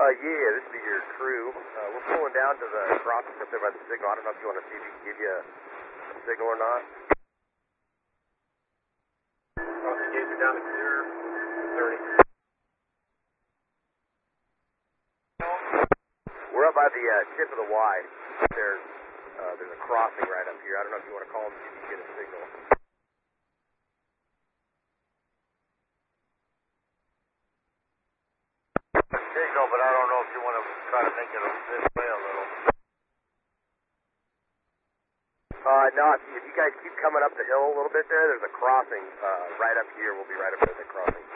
Yeah, this will be your crew. We're pulling down to the crossing up there by the signal. I don't know if you want to see if we can give you a signal or not. Crossing gates are down to clear 30. We're up by the tip of the Y. There's a crossing right up here. I don't know if you want to call them and see if you can get a signal. Signal, but I don't know if you want to try to make it this way a little. No, if you guys keep coming up the hill a little bit there's a crossing right up here. We'll be right up at the crossing.